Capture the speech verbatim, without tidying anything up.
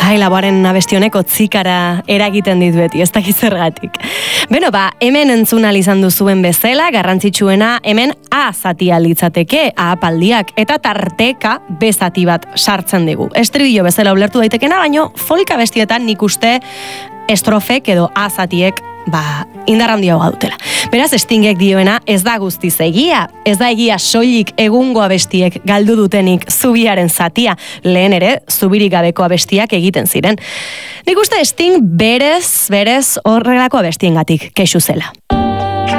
Ai, laboaren abestioneko tzikara eragiten dit beti, ez dakiz zergatik. Beno, ba, hemen entzun izan duzuen bezala, garrantzitsuena hemen A zatia litzateke, A apaldiak, eta tarteka B zati bat sartzen digu. Estribillo bezala ulertu daitekena, baino folk abestietan nik uste estrofek edo A zatiek ba, indar handiagoa dutela. Beraz, Stingek dioena ez da guztiz egia, ez da egia soilik egungo abestiek galdu dutenik zubiaren zatia, lehen ere zubirik gabeko abestiak egiten ziren. Nik uste Sting berez, berez horrelako abestiengatik kexu zela.